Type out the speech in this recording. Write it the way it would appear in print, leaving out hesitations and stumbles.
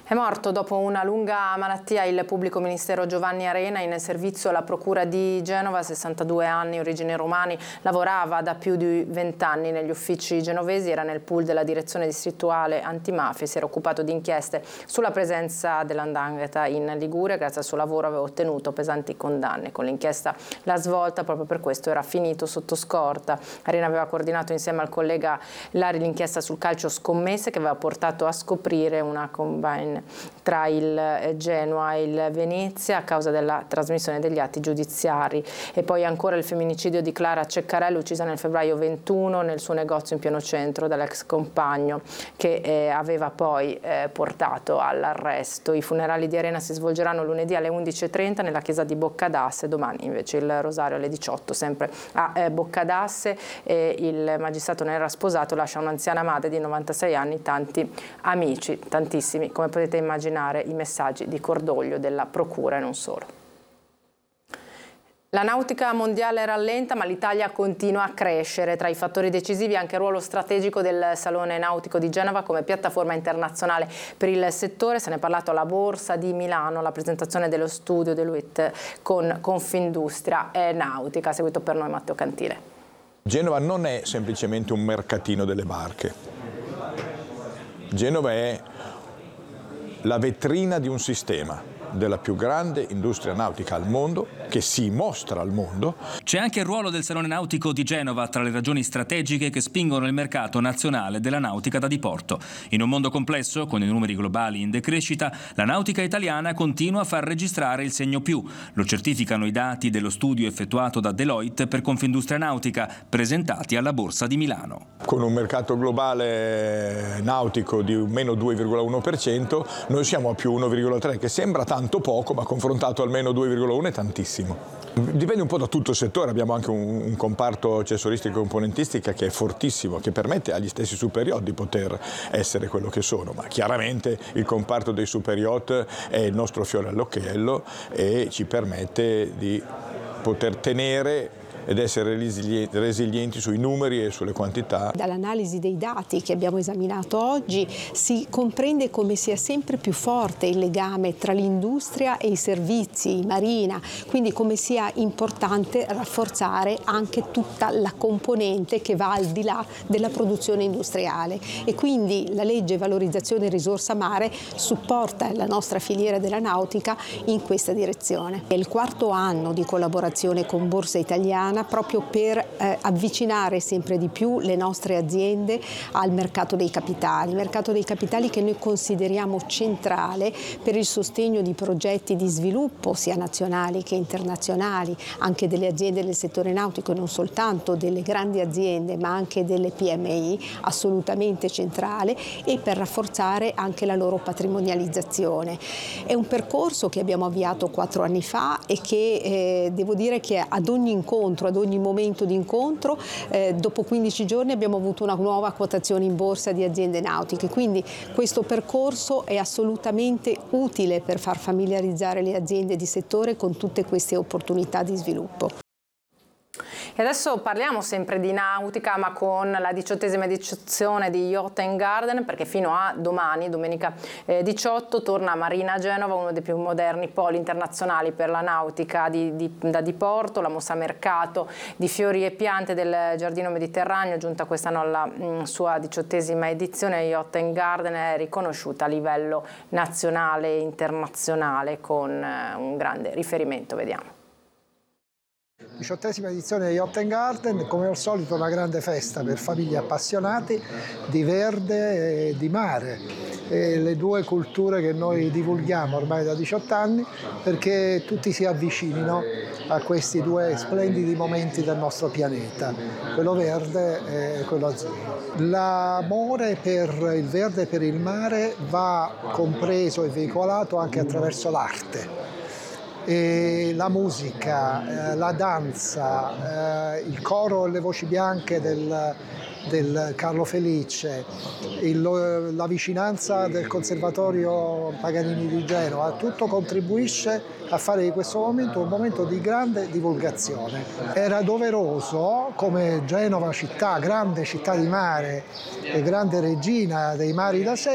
È morto dopo una lunga malattia il pubblico ministero Giovanni Arena, in servizio alla procura di Genova, 62 anni, origini romani, lavorava da più di 20 anni negli uffici genovesi, era nel pool della direzione distrettuale antimafia, si era occupato di inchieste sulla presenza dell''ndrangheta in Liguria. Grazie al suo lavoro aveva ottenuto pesanti condanne. Con l'inchiesta La Svolta, proprio per questo era finito sotto scorta. Arena aveva coordinato insieme al collega Lari l'inchiesta sul calcio scommesse, che aveva portato a scoprire una combine tra il Genoa e il Venezia a causa della trasmissione degli atti giudiziari. E poi ancora il femminicidio di Clara Ceccarelli, uccisa nel febbraio 21 nel suo negozio in pieno centro dall'ex compagno, che aveva poi portato all'arresto. I funerali di Arena si svolgeranno lunedì alle 11:30 nella chiesa di Boccadasse, domani invece il rosario alle 18 sempre a Boccadasse. Il magistrato ne era sposato, lascia un'anziana madre di 96 anni, tanti amici, tantissimi, come potete immaginare, i messaggi di cordoglio della procura e non solo. La nautica mondiale rallenta, ma l'Italia continua a crescere. Tra i fattori decisivi anche il ruolo strategico del Salone Nautico di Genova come piattaforma internazionale per il settore. Se ne è parlato alla Borsa di Milano, la presentazione dello studio Deloitte con Confindustria e Nautica. Ha seguito per noi Matteo Cantile. Genova non è semplicemente un mercatino delle barche. Genova è la vetrina di un sistema, della più grande industria nautica al mondo, che si mostra al mondo. C'è anche il ruolo del Salone Nautico di Genova tra le ragioni strategiche che spingono il mercato nazionale della nautica da diporto. In un mondo complesso, con i numeri globali in decrescita, la nautica italiana continua a far registrare il segno più. Lo certificano i dati dello studio effettuato da Deloitte per Confindustria Nautica, presentati alla Borsa di Milano. Con un mercato globale nautico di meno 2,1%, noi siamo a più 1,3%, che sembra tanto poco, ma confrontato al meno 2,1 è tantissimo. Dipende un po' da tutto il settore, abbiamo anche un comparto accessoristica e componentistica che è fortissimo, che permette agli stessi super yacht di poter essere quello che sono, ma chiaramente il comparto dei super yacht è il nostro fiore all'occhiello e ci permette di poter tenere ed essere resilienti sui numeri e sulle quantità. Dall'analisi dei dati che abbiamo esaminato oggi si comprende come sia sempre più forte il legame tra l'industria e i servizi, marina, quindi come sia importante rafforzare anche tutta la componente che va al di là della produzione industriale, e quindi la legge valorizzazione risorsa mare supporta la nostra filiera della nautica in questa direzione. È il quarto anno di collaborazione con Borsa Italiana proprio per avvicinare sempre di più le nostre aziende al mercato dei capitali che noi consideriamo centrale per il sostegno di progetti di sviluppo sia nazionali che internazionali, anche delle aziende del settore nautico, non soltanto delle grandi aziende ma anche delle PMI, assolutamente centrale, e per rafforzare anche la loro patrimonializzazione. È un percorso che abbiamo avviato 4 anni fa e che devo dire che ad ogni incontro, ad ogni momento di incontro, dopo 15 giorni abbiamo avuto una nuova quotazione in borsa di aziende nautiche, quindi questo percorso è assolutamente utile per far familiarizzare le aziende di settore con tutte queste opportunità di sviluppo. E adesso parliamo sempre di nautica, ma con la 18ª edizione di Yacht & Garden, perché fino a domani, domenica 18, torna a Marina Genova, uno dei più moderni poli internazionali per la nautica da diporto, la mostra mercato di fiori e piante del Giardino Mediterraneo, giunta quest'anno alla sua 18ª edizione. Yacht & Garden è riconosciuta a livello nazionale e internazionale con un grande riferimento, vediamo. 18ª edizione di Yacht & Garden, come al solito una grande festa per famiglie appassionate di verde e di mare, le due culture che noi divulghiamo ormai da 18 anni perché tutti si avvicinino a questi due splendidi momenti del nostro pianeta, quello verde e quello azzurro. L'amore per il verde e per il mare va compreso e veicolato anche attraverso l'arte. E la musica, la danza, il coro e le voci bianche del Carlo Felice, la vicinanza del Conservatorio Paganini di Genova, tutto contribuisce a fare di questo momento un momento di grande divulgazione. Era doveroso, come Genova città, grande città di mare e grande regina dei mari da sé,